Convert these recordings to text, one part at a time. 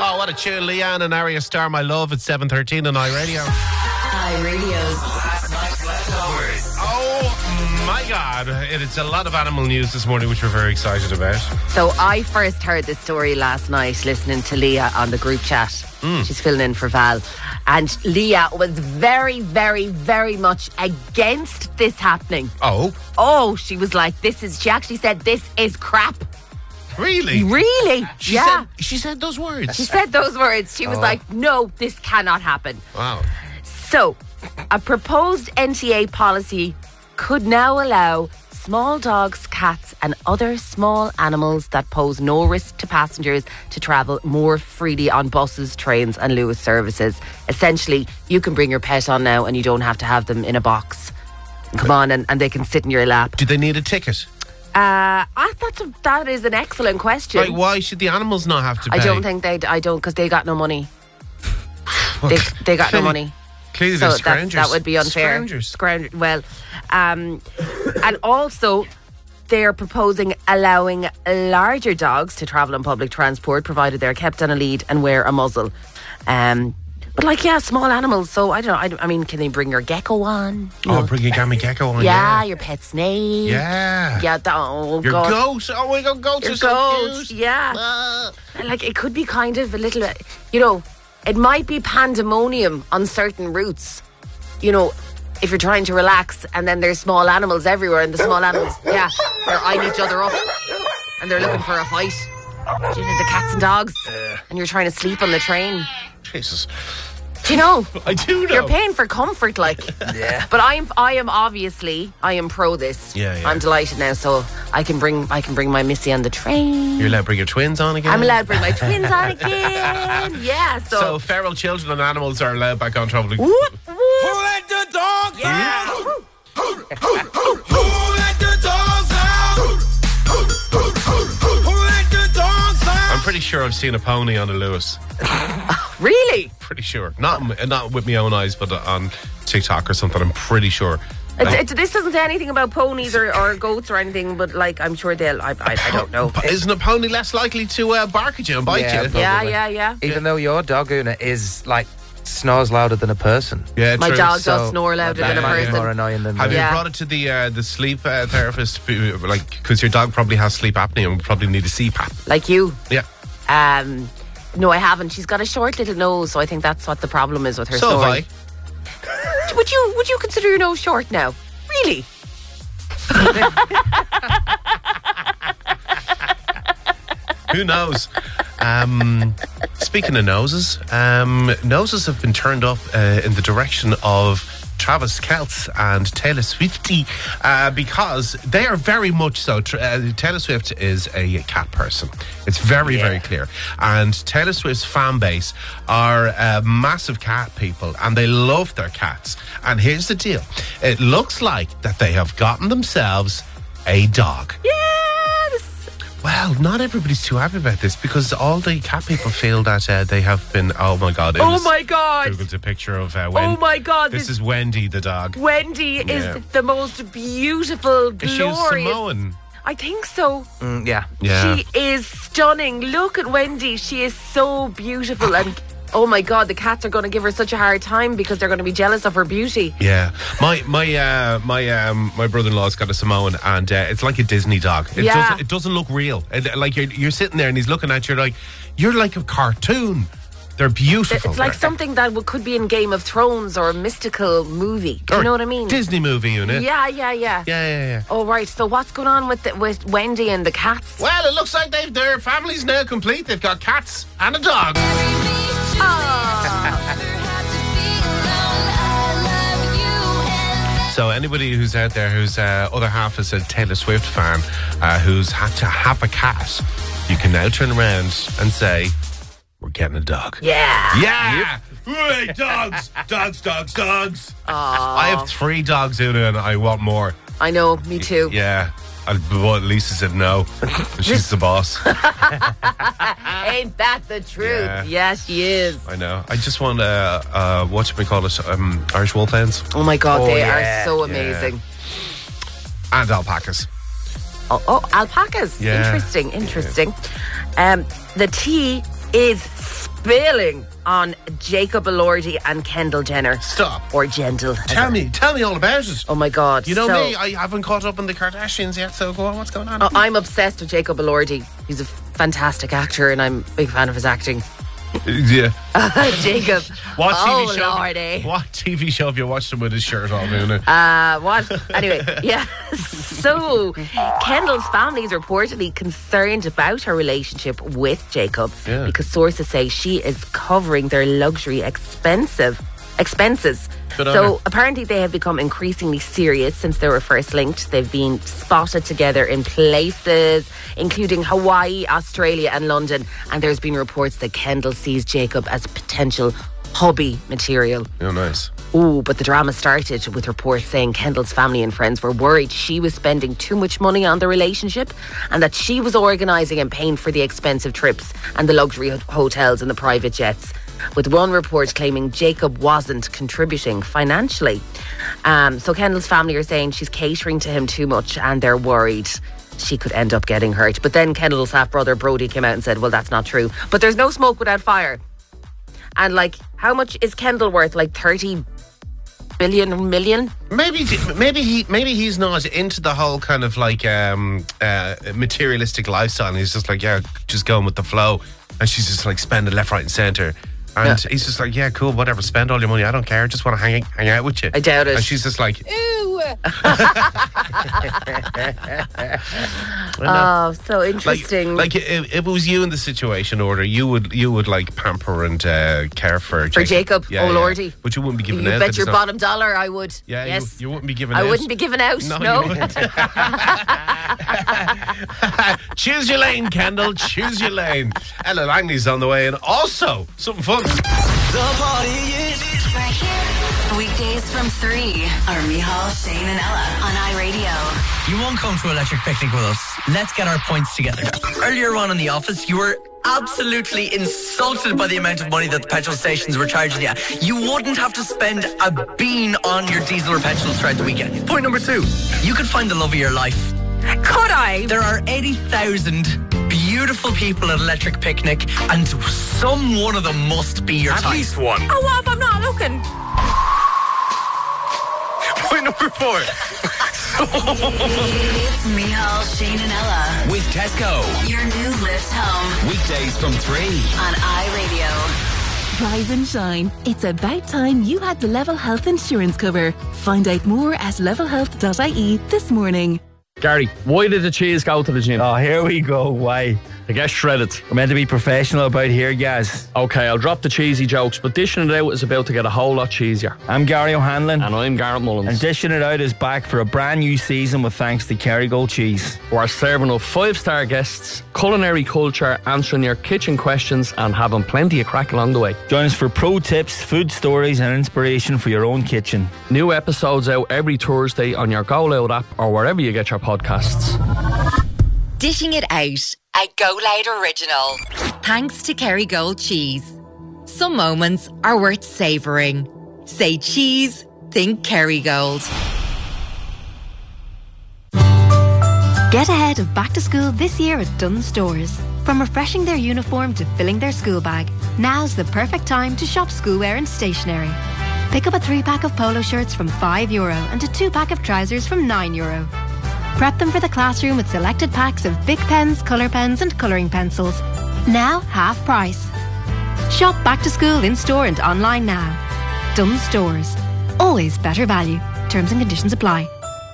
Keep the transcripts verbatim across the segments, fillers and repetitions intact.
Oh, what a tune. Leanne and Arya Star, My Love at seven thirteen on iRadio. iRadio's Last night's leftovers. Oh, my God. It's a lot of animal news this morning, which we're very excited about. So I first heard this story last night listening to Leah on the group chat. Mm. She's filling in for Val. And Leah was very, very, very much against this happening. Oh? Oh, she was like, this is, she actually said, this is crap. Really? Really? She yeah. Said, she said those words. She said those words. She was oh. like, no, this cannot happen. Wow. So, a proposed N T A policy could now allow small dogs, cats and other small animals that pose no risk to passengers to travel more freely on buses, trains and Luas services. Essentially, you can bring your pet on now and you don't have to have them in a box. Come on, and, and they can sit in your lap. Do they need a ticket? Uh, I, that's a, that is an excellent question. Like, why should the animals not have to pay? I don't think they. I don't because they got no money. they they got no money. Clearly, so they're that would be unfair. Scroungers. Scrounger. Well, um, and also they're proposing allowing larger dogs to travel on public transport, provided they're kept on a lead and wear a muzzle. Um, but like, yeah, small animals. So I don't know. I, I mean, can they bring your gecko on? You Oh, know? bring your gammy gecko on. Yeah, Yeah, your pet snake. yeah. Yeah, that, oh Your God. goat. Oh my God, goats Your are so goats, cute. yeah. Ah. Like, it could be kind of a little, you know, it might be pandemonium on certain routes. You know, if you're trying to relax and then there's small animals everywhere and the small animals, yeah, they're eyeing each other up and they're looking for a fight. Do you know, the cats and dogs? Uh, and you're trying to sleep on the train. Jesus. Do you know? I do know. You're paying for comfort, like. Yeah. But I'm, I am obviously, I am pro this. Yeah, yeah. I'm delighted now, so I can bring, I can bring my Missy on the train. You're allowed to bring your twins on again? I'm allowed to bring my twins on again. Yeah, so. So feral children and animals are allowed back on travel. Whoop, whoop. Who let the dogs Yeah. out? Who let the dogs out? Who let the dogs out? I'm pretty sure I've seen a pony on a Lewis. Really? Pretty sure. Not not with my own eyes, but on TikTok or something. I'm pretty sure. It, it, this doesn't say anything about ponies or, or goats or anything, but like, I'm sure they'll, I, I, I don't know. Isn't a pony less likely to uh, bark at you and bite Yeah, you? probably. Yeah, yeah, yeah. Even though your dog, Una, is like snores louder than a person. Yeah, My true. dog So does snore louder that than a might be person. more annoying than Have the- you Yeah. brought it to the uh, the sleep uh, therapist? Like, because your dog probably has sleep apnea and would probably need a C PAP. Like you. Yeah. Um, no, I haven't. She's got a short little nose, so I think that's what the problem is with her So have snoring. I. Would you, would you consider your nose short now? Really? Who knows? Um, speaking of noses, um, noses have been turned up uh, in the direction of Travis Kelce and Taylor Swiftie uh, because they are very much so. Uh, Taylor Swift is a cat person. It's very, Yeah. very clear. And Taylor Swift's fan base are uh, massive cat people and they love their cats. And here's the deal. It looks like that they have gotten themselves a dog. Yes! Well, not everybody's too happy about this because all the cat people feel that uh, they have been. Oh my God! Oh my God! Googled a picture of uh, Wendy. Oh my God! This, is Wendy the dog. Wendy Yeah. is the most beautiful, Is she glorious. Samoan? I think so. Mm, yeah. Yeah. She is stunning. Look at Wendy. She is so beautiful. And oh my God, the cats are going to give her such a hard time because they're going to be jealous of her beauty. Yeah, my my uh, my um, my brother-in-law's got a Samoan, and uh, it's like a Disney dog. It Yeah. doesn't it doesn't look real. It, like you're you're sitting there and he's looking at you like you're like a cartoon. They're beautiful. It's like They're- something that would, could be in Game of Thrones or a mystical movie. Do you or know what I mean? Disney movie unit. Yeah, yeah, yeah. yeah, yeah, yeah. Oh, right. So what's going on with the, with Wendy and the cats? Well, it looks like they've their family's now complete. They've got cats and a dog. So anybody who's out there whose uh, other half is a Taylor Swift fan, uh, who's had to have a cat, you can now turn around and say, "We're getting a dog." Yeah. Yeah. Hey, dogs, dogs, dogs, dogs. I have three dogs, Una, and I want more. I know. Me too. Yeah. I, well, Lisa said no. She's the boss. Ain't that the truth? Yeah. Yes, she is. I know. I just want uh, uh, what should we call it? Um, Irish Wolfhounds Oh my God, Oh, they yeah, are so yeah. amazing. and alpacas. Oh, oh, alpacas. Yeah. Interesting, interesting. Um, the tea is bailing on Jacob Elordi and Kendall Jenner. Stop. Or Gentle. Tell me, tell me all about it. Oh my God. You know so, me, I haven't caught up on the Kardashians yet, so go on, what's going on? Oh, I'm obsessed with Jacob Elordi. He's a fantastic actor and I'm a big fan of his acting. Yeah. Jacob. What T V oh, show? Lordy. What T V show have you watched him with his shirt off? Uh, what? Anyway, yeah. So, Kendall's family is reportedly concerned about her relationship with Jacob Yeah. because sources say she is covering their luxury expensive expenses. Good on So her. apparently they have become increasingly serious since they were first linked. They've been spotted together in places including Hawaii, Australia and London, and there's been reports that Kendall sees Jacob as potential hubby material. Oh, nice. Ooh, but the drama started with reports saying Kendall's family and friends were worried she was spending too much money on the relationship and that she was organising and paying for the expensive trips and the luxury ho- hotels and the private jets, with one report claiming Jacob wasn't contributing financially. Um, so Kendall's family are saying she's catering to him too much and they're worried she could end up getting hurt. But then Kendall's half-brother Brody came out and said, well, that's not true. But there's no smoke without fire. And like, how much is Kendall worth? Like thirty billion million? Maybe, maybe he, maybe he's not into the whole kind of like um, uh, materialistic lifestyle. And he's just like, yeah, just going with the flow. And she's just like spending left, right, and centre. And Yeah. he's just like, yeah, cool, whatever. Spend all your money. I don't care. Just want to hang hang out with you. I doubt it. And she's just like, ew. Oh, so Like, interesting. like if, if it was you in the situation, Order, you would you would like pamper and uh, care for For Jacob, Yeah, oh yeah. Lordy. But you wouldn't be giving You out. bet There's your no- bottom dollar I would. Yeah, yes. you, you wouldn't be giving I out. wouldn't be giving out. No, No. you wouldn't. Choose your lane, Kendall. Choose your lane. Ella Langley's on the way, and also something fun. The party is Right here. Weekdays from three are Mihal, Shane and Ella on iRadio. You won't come to Electric Picnic with us. Let's get our points together. Earlier on in the office, you were absolutely insulted by the amount of money that the petrol stations were charging you. You wouldn't have to spend a bean on your diesel or petrol throughout the weekend. Point number two, you could find the love of your life. Could I? There are eighty thousand beautiful people at Electric Picnic, and some one of them must be your At type. least one. Oh, what if I'm not looking? Point number four. It's Mihal, Shane and Ella. With Tesco. Your new lift home Weekdays from three. on iRadio. Rise and shine. It's about time you had the Level Health insurance cover. Find out more at level health dot I E this morning. Gary, why did the cheese go to the gym? Oh, here we go. Why? To get shredded. We're meant to be professional about here, guys. Okay, I'll drop the cheesy jokes, but dishing it out is about to get a whole lot cheesier. I'm Gary O'Hanlon. And I'm Garrett And Mullins. Dishing It Out is back for a brand new season with thanks to Kerrygold Cheese. We're serving up five-star guests, culinary culture, answering your kitchen questions, and having plenty of crack along the way. Join us for pro tips, food stories, and inspiration for your own kitchen. New episodes out every Thursday on your Go Loud app or wherever you get your podcasts. Dishing it out, a Go Loud original. Thanks to Kerrygold Cheese. Some moments are worth savouring. Say cheese, think Kerrygold. Get ahead of back to school this year at Dunnes Stores. From refreshing their uniform to filling their school bag, now's the perfect time to shop schoolwear and stationery. Pick up a three-pack of polo shirts from five euro and a two-pack of trousers from nine euro. Prep them for the classroom with selected packs of Bic pens, colour pens and colouring pencils. Now half price. Shop back to school in store and online now. Dunnes Stores. Always better value. Terms and conditions apply.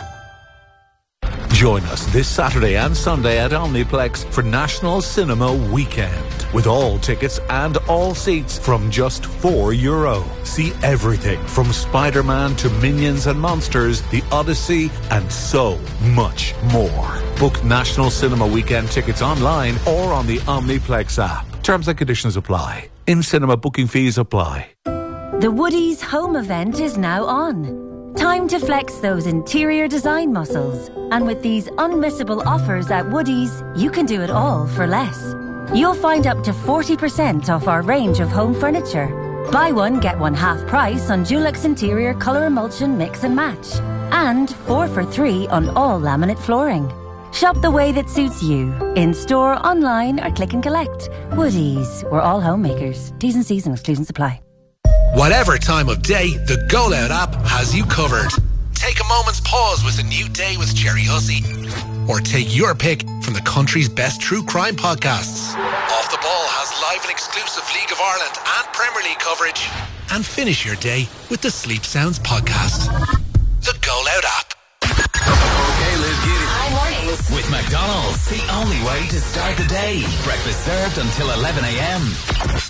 Join us this Saturday and Sunday at Omniplex for National Cinema Weekend. With all tickets and all seats from just four euro. See everything from Spider-Man to Minions and Monsters, The Odyssey, and so much more. Book National Cinema Weekend tickets online or on the Omniplex app. Terms and conditions apply. In-cinema booking fees apply. The Woodies home event is now on. Time to flex those interior design muscles. And with these unmissable offers at Woodies, you can do it all for less. You'll find up to forty percent off our range of home furniture. Buy one, get one half price on Dulux Interior Colour Emulsion Mix and Match. And four for three on all laminate flooring. Shop the way that suits you. In store, online, or click and collect. Woodies. We're all homemakers. T's and C's and exclusions apply. Whatever time of day, the Go Loud app has you covered. Take a moment's pause with a new day with Jerry Hussey. Or take your pick from the country's best true crime podcasts. Off the Ball has live and exclusive League of Ireland and Premier League coverage. And finish your day with the Sleep Sounds podcast. The Go Loud app. Okay, let's get it. Hi, mornings. With McDonald's, the only way to start the day. Breakfast served until eleven a.m.